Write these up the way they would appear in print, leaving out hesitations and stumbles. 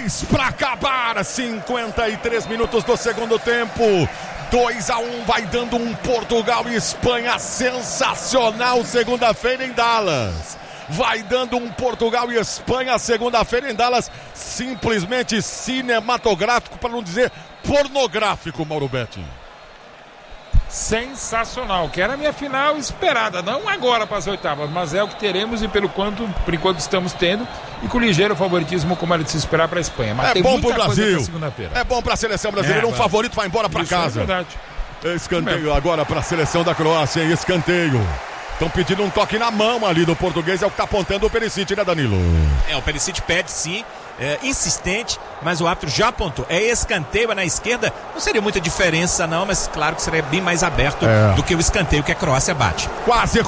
2 para acabar, 53 minutos do segundo tempo. 2-1, vai dando um Portugal e Espanha sensacional segunda-feira em Dallas. Vai dando um Portugal e Espanha segunda-feira em Dallas, simplesmente cinematográfico, para não dizer pornográfico, Mauro Betti. Sensacional, que era a minha final esperada, não agora para as oitavas, mas é o que teremos e por enquanto estamos tendo, e com ligeiro favoritismo, como era de se esperar, para a Espanha. Mas é bom para o Brasil, é bom para a seleção brasileira, um favorito vai embora para casa. É verdade. Escanteio agora para a seleção da Croácia, hein? Escanteio. Estão pedindo um toque na mão ali do português, é o que está apontando o Perisic, né, Danilo? O Perisic pede sim, insistente, mas o árbitro já apontou. É escanteio na esquerda, não seria muita diferença não, mas claro que seria bem mais aberto do que o escanteio que a Croácia bate. Quase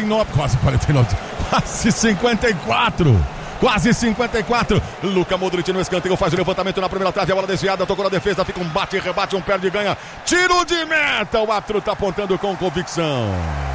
54. Quase 54. Luka Modric no escanteio, faz o levantamento na primeira trave, a bola desviada, tocou na defesa, fica um bate, rebate, um perde e ganha. Tiro de meta, o árbitro está apontando com convicção.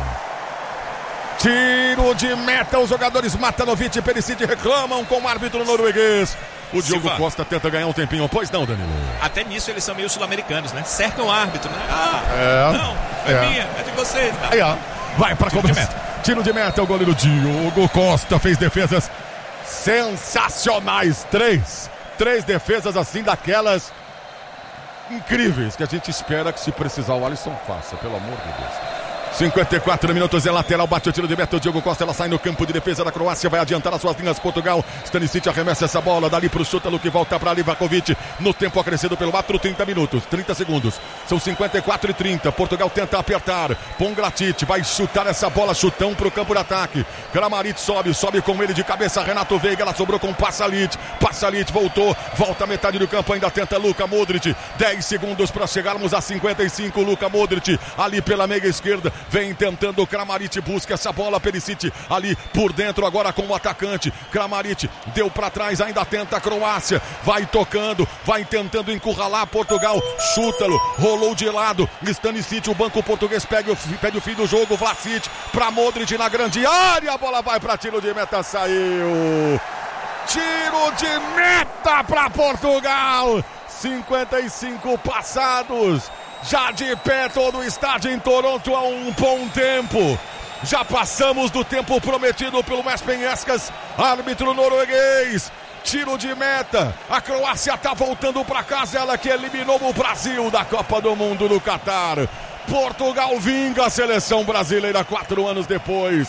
Tiro de meta, os jogadores Matanovic e Perisic reclamam com o árbitro norueguês. O Diogo Costa tenta ganhar um tempinho, pois não, Danilo? Até nisso eles são meio sul-americanos, né? Cercam o árbitro, né? Não, minha, é de vocês. Tá? Aí, ó, vai para começar. Tiro de meta, o goleiro Diogo Costa fez defesas sensacionais. Três defesas assim, daquelas incríveis que a gente espera que, se precisar, o Alisson faça, pelo amor de Deus. 54 minutos, é lateral, bate o tiro de meta, o Diogo Costa, ela sai no campo de defesa da Croácia, vai adiantar as suas linhas, Portugal. Stanisic arremessa essa bola, dali pro Šutalo, que volta para Livakovic, no tempo acrescido pelo árbitro, 30 segundos, são 54 e 30, Portugal tenta apertar, Pongracic vai chutar essa bola, chutão pro campo de ataque, Kramaric sobe com ele de cabeça, Renato Veiga, ela sobrou com Pasalic voltou, volta a metade do campo, ainda tenta Luka Modric, 10 segundos para chegarmos a 55, Luka Modric, ali pela meia esquerda, vem tentando o Kramaric, busca essa bola, Perisic ali por dentro agora com o atacante, Kramaric deu para trás, ainda tenta a Croácia, vai tocando, vai tentando encurralar Portugal, Šutalo, rolou de lado, Stanisic, o banco português pede o fim do jogo, Vlasic para Modric na grande área, a bola vai para tiro de meta, saiu, tiro de meta para Portugal, 55 passados, já de pé todo o estádio em Toronto há um bom tempo. Já passamos do tempo prometido pelo Espen Eskas, árbitro norueguês. Tiro de meta, a Croácia está voltando para casa, ela que eliminou o Brasil da Copa do Mundo no Catar. Portugal vinga a seleção brasileira 4 anos depois.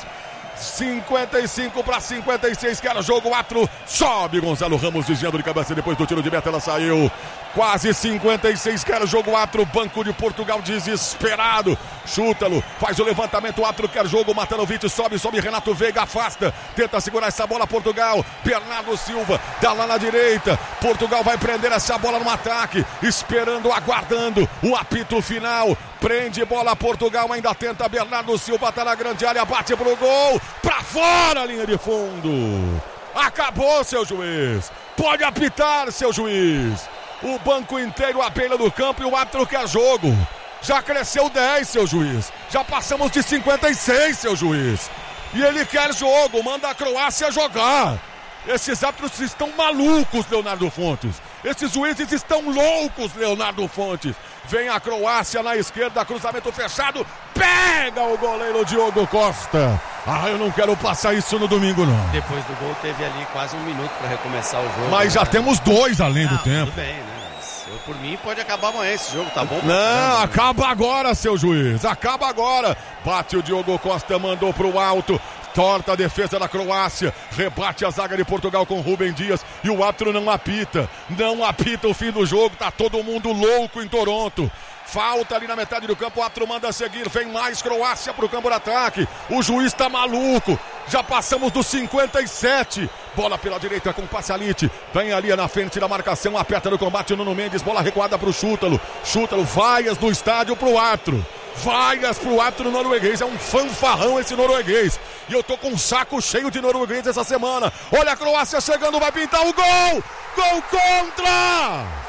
55 para 56, que era jogo 4, sobe Gonzalo Ramos desviando de cabeça depois do tiro de meta, ela saiu, quase 56, que era jogo 4, banco de Portugal desesperado, Šutalo, faz o levantamento, 4, quer jogo, Matanovic sobe, Renato Veiga afasta, tenta segurar essa bola Portugal, Bernardo Silva, dá lá na direita, Portugal vai prender essa bola no ataque, esperando, aguardando o apito final, prende bola Portugal, ainda tenta Bernardo Silva, tá na grande área, bate pro gol, pra fora a linha de fundo, acabou seu juiz, pode apitar seu juiz, o banco inteiro à beira do campo e o árbitro quer jogo, já cresceu 10 seu juiz, já passamos de 56 seu juiz, e ele quer jogo, manda a Croácia jogar. Esses árbitros estão malucos, Leonardo Fontes. Esses juízes estão loucos, Leonardo Fontes. Vem a Croácia na esquerda, cruzamento fechado. Pega o goleiro Diogo Costa. Eu não quero passar isso no domingo, não. Depois do gol teve ali quase um minuto para recomeçar o jogo. Mas já temos 2 além do tempo. Tudo bem, né? Por mim pode acabar amanhã esse jogo, tá bom? Não, acaba agora, seu juiz. Acaba agora. Bate o Diogo Costa, mandou pro alto. Torta a defesa da Croácia, rebate a zaga de Portugal com Rubem Dias e o árbitro não apita o fim do jogo, tá todo mundo louco em Toronto. Falta ali na metade do campo, o árbitro manda seguir, vem mais Croácia pro campo de ataque, o juiz tá maluco, já passamos dos 57, bola pela direita com Pasalic, vem ali na frente da marcação, aperta no combate o Nuno Mendes, bola recuada pro Šutalo, vaias no estádio pro árbitro. Vaias pro árbitro norueguês, é um fanfarrão esse norueguês. E eu tô com um saco cheio de norueguês essa semana. Olha a Croácia chegando, vai pintar o gol! Gol contra!